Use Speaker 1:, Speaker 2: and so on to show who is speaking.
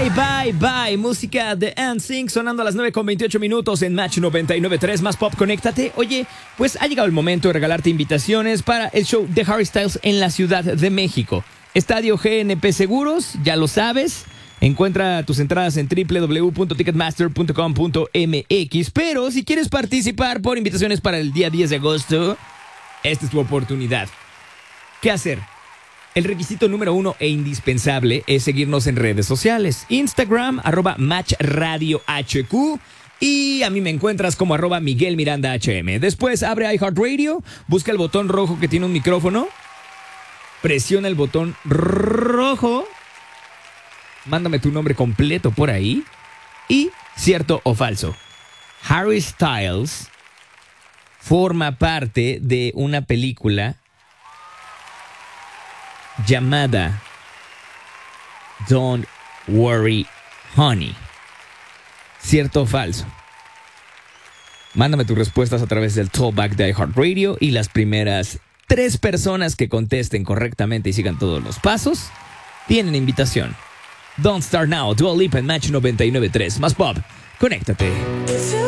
Speaker 1: Bye. Música de NSYNC sonando a las 9:28 en Match 99.3 más pop. Conéctate. Oye, pues ha llegado el momento de regalarte invitaciones para el show de Harry Styles en la Ciudad de México. Estadio GNP Seguros, ya lo sabes. Encuentra tus entradas en www.ticketmaster.com.mx. Pero si quieres participar por invitaciones para el día 10 de agosto, esta es tu oportunidad. ¿Qué hacer? El requisito número 1 e indispensable es seguirnos en redes sociales. Instagram, @MatchRadioHQ. Y a mí me encuentras como @MiguelMirandaHM. Después abre iHeartRadio, busca el botón rojo que tiene un micrófono. Presiona el botón rojo. Mándame tu nombre completo por ahí. Y cierto o falso. Harry Styles forma parte de una película llamada Don't Worry, Honey. ¿Cierto o falso? Mándame tus respuestas a través del Talkback de iHeartRadio y las primeras 3 personas que contesten correctamente y sigan todos los pasos tienen invitación. Don't Start Now, Dua Lipa en Match 99.3. Más pop, conéctate.